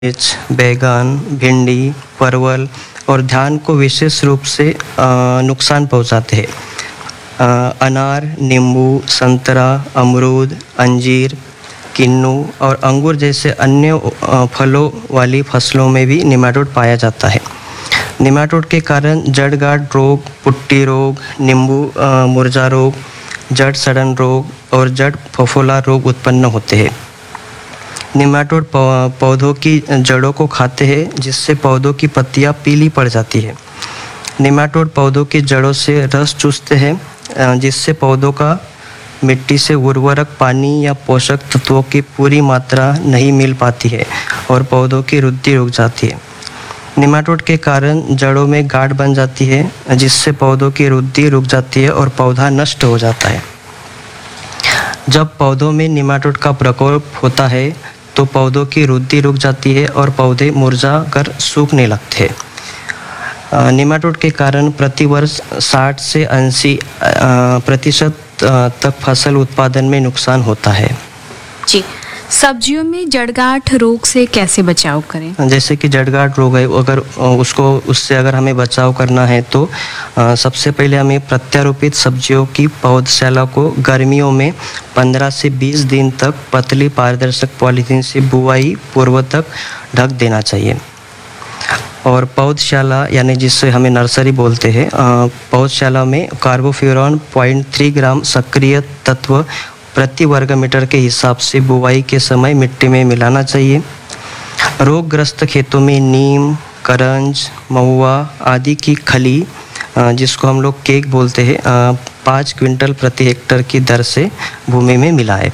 मिर्च, बैगन, भिंडी, परवल और धान को विशेष रूप से नुकसान पहुंचाते हैं। अनार, नींबू, संतरा, अमरूद, अंजीर, किन्नू और अंगूर जैसे अन्य फलों वाली फसलों में भी निमाटोड पाया जाता है। निमाटोड के कारण जड़गांठ रोग, पुट्टी रोग, नींबू मुरझा रोग, जड़ सड़न रोग और जड़ फफोला रोग उत्पन्न होते हैं। निमाटोड पौधों की जड़ों को खाते हैं, जिससे पौधों की पत्तियां पीली पड़ जाती है। निमाटोड पौधों की जड़ों से रस चूसते हैं, जिससे पौधों का मिट्टी से उर्वरक, पानी या पोषक तत्वों की पूरी मात्रा नहीं मिल पाती है और पौधों की वृद्धि रुक जाती है। निमाटोड के कारण जड़ों में गांठ बन जाती है, जिससे पौधों की वृद्धि रुक जाती है और पौधा नष्ट हो जाता है। जब पौधों में निमाटोड का प्रकोप होता है तो पौधों की वृद्धि रुक जाती है और पौधे मुरझा कर सूखने लगते हैं। निमाटोड के कारण प्रतिवर्ष 60 से 80% तक फसल उत्पादन में नुकसान होता है। जी, सब्जियों में जड़गांठ रोग से कैसे बचाव करें? जैसे कि जड़गांठ रोग है, अगर उससे हमें बचाव करना है तो सबसे पहले हमें प्रत्यारोपित सब्जियों की पौधशाला को गर्मियों में 15 से 20 दिन तक पतली पारदर्शक पॉलीथीन से बुआई पूर्व तक ढक देना चाहिए। और पौधशाला यानी जिससे हमें नर्सरी बोलते हैं, पौधशाला में कार्बोफ्यूरॉन 0.3 ग्राम सक्रिय तत्व प्रति वर्ग मीटर के हिसाब से बुआई के समय मिट्टी में मिलाना चाहिए। रोगग्रस्त खेतों में नीम, करंज, महुआ आदि की खली, जिसको हम लोग केक बोलते हैं, 5 क्विंटल प्रति हेक्टर की दर से भूमि में मिलाए।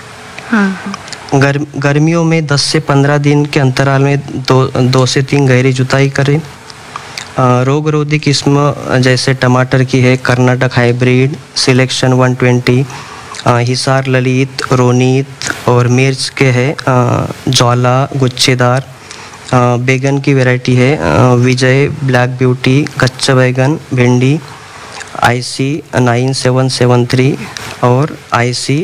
गर्मियों में 10 से 15 दिन के अंतराल में 2 से 3 गहरी जुताई करें। रोगरोधी किस्म जैसे टमाटर की है कर्नाटक हाइब्रिड, सिलेक्शन 120, हिसार ललित, रोनीत और मिर्च के है ज्वाला गुच्छेदार। बैगन की वैरायटी है विजय, ब्लैक ब्यूटी, कच्चा बैगन, भिंडी IC 9773 और IC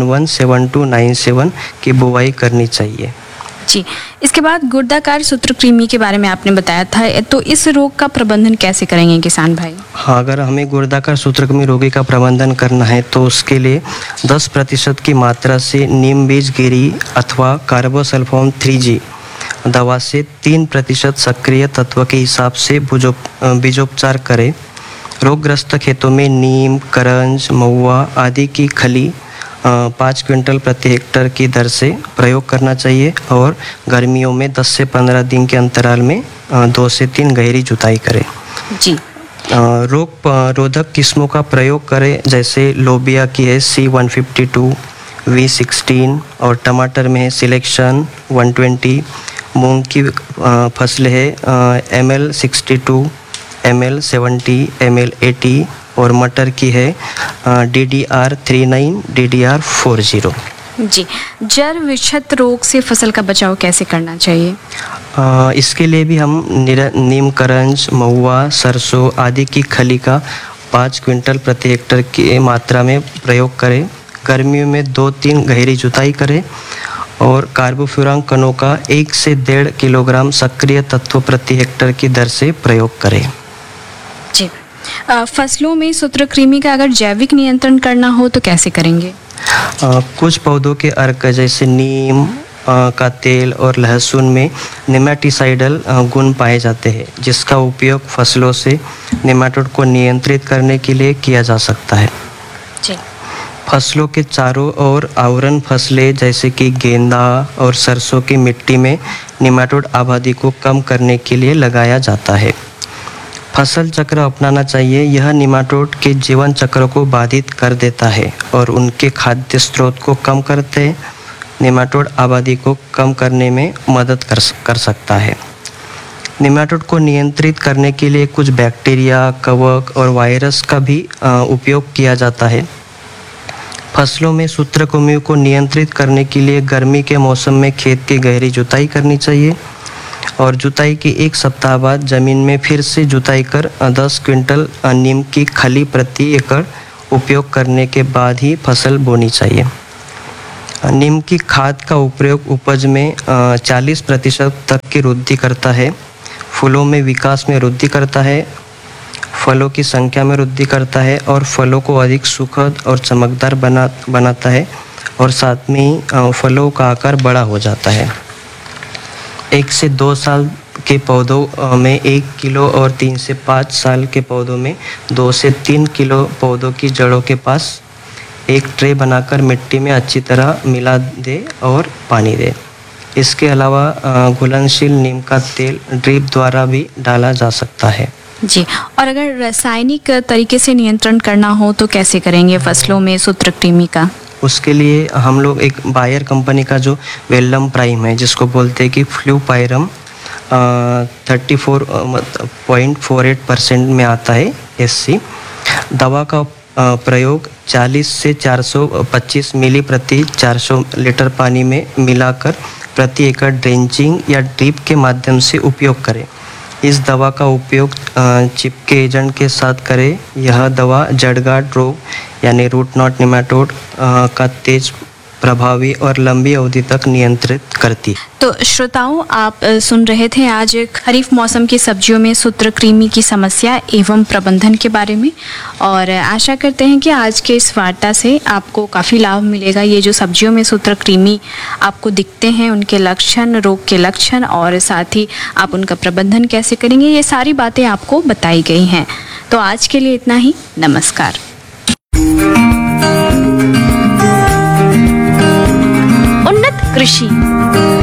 117297 की बुवाई करनी चाहिए। जी, इसके बाद गुर्दाकार सूत्रकृमि के बारे में आपने बताया था, तो इस रोग का प्रबंधन कैसे करेंगे किसान भाई? हाँ, अगर हमें गुर्दाकार सूत्रकृमि रोगी का प्रबंधन करना है तो उसके लिए 10% की मात्रा से नीम बीज गिरी अथवा कार्बोसल्फोन 3G दवा से 3% सक्रिय तत्व के हिसाब से बीजोपचार करें। रोगग्रस्त खेतों में नीम, करंज, महुआ आदि की खली 5 क्विंटल प्रति हेक्टर की दर से प्रयोग करना चाहिए और गर्मियों में 10 से 15 दिन के अंतराल में 2 से 3 गहरी जुताई करें। जी, रोग रोधक किस्मों का प्रयोग करें, जैसे लोबिया की है C152, V16 और टमाटर में है सिलेक्शन 120। मूंग की फसलें है ML62, ML70, ML80 और मटर की है DDR39, DDR40। जी, जड़ विषत रोग से फसल का बचाव कैसे करना चाहिए? इसके लिए भी हम नीम, करंज, महुआ, सरसों आदि की खली का 5 क्विंटल प्रति हेक्टर की मात्रा में प्रयोग करें। गर्मियों में 2-3 गहरी जुताई करें और कार्बोफ्यूरॉन कणों का 1 से 1.5 किलोग्राम सक्रिय तत्व प्रति हेक्टर की दर से प्रयोग करें। जी, फसलों में सूत्रकृमि का अगर जैविक नियंत्रण करना हो तो कैसे करेंगे? कुछ पौधों के अर्क जैसे नीम का तेल और लहसुन में नेमेटिसाइडल गुण पाए जाते हैं, जिसका उपयोग फसलों से नेमाटोड को नियंत्रित करने के लिए किया जा सकता है। जी, फसलों के चारों ओर आवरण फसलें जैसे कि गेंदा और सरसों की मिट्टी में नेमाटोड आबादी को कम करने के लिए लगाया जाता है। फसल चक्र अपनाना चाहिए, यह निमाटोड के जीवन चक्र को बाधित कर देता है और उनके खाद्य स्रोत को कम करते हैं। निमाटोड आबादी को कम करने में मदद कर सकता है। निमाटोड को नियंत्रित करने के लिए कुछ बैक्टीरिया, कवक और वायरस का भी उपयोग किया जाता है। फसलों में सूत्रकृमि को नियंत्रित करने के लिए गर्मी के मौसम में खेत की गहरी जुताई करनी चाहिए और जुताई के 1 सप्ताह बाद जमीन में फिर से जुताई कर 10 क्विंटल नीम की खली प्रति एकड़ उपयोग करने के बाद ही फसल बोनी चाहिए। नीम की खाद का उपयोग उपज में 40% तक की वृद्धि करता है, फूलों में विकास में वृद्धि करता है, फलों की संख्या में वृद्धि करता है और फलों को अधिक सुखद और चमकदार बनाता है और साथ में ही फलों का आकार बड़ा हो जाता है। 1 से 2 साल के पौधों में 1 किलो और 3 से 5 साल के पौधों में 2 से 3 किलो पौधों की जड़ों के पास एक ट्रे बनाकर मिट्टी में अच्छी तरह मिला दे और पानी दे। इसके अलावा घुलनशील नीम का तेल ड्रिप द्वारा भी डाला जा सकता है। जी, और अगर रासायनिक तरीके से नियंत्रण करना हो तो कैसे करेंगे फसलों में सूत्रकृमि का?48 लिए हम लोग एक बायर कंपनी का जो वेल्लम प्राइम है, जिसको बोलते हैं कि फ्लूपाइरम 34.48% में आता है SC। दवा का प्रयोग 40 से 425 मिली प्रति 400 लीटर पानी में मिलाकर प्रति एकड़ ड्रेंचिंग या ड्रिप के माध्यम से उपयोग करें। इस दवा का उपयोग चिपके एजेंट के साथ करें। यह दवा जड़गांठ रोग यानी रूट नॉट निमेटोड का तेज प्रभावी और लंबी अवधि तक नियंत्रित करती है। तो श्रोताओं, आप सुन रहे थे आज खरीफ मौसम की सब्जियों में सूत्रकृमि की समस्या एवं प्रबंधन के बारे में, और आशा करते हैं कि आज के इस वार्ता से आपको काफ़ी लाभ मिलेगा। ये जो सब्जियों में सूत्रकृमि आपको दिखते हैं, उनके लक्षण, रोग के लक्षण और साथ ही आप उनका प्रबंधन कैसे करेंगे, ये सारी बातें आपको बताई गई हैं। तो आज के लिए इतना ही। नमस्कार। उन्नत कृषि।